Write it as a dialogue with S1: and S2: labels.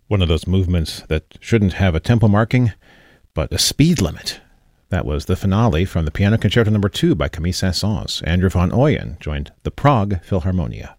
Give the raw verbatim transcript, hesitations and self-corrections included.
S1: One of those movements that shouldn't have a tempo marking, but a speed limit. That was the finale from the Piano Concerto Number two by Camille Saint-Saëns. Andrew van Ooyen joined the Prague Philharmonia.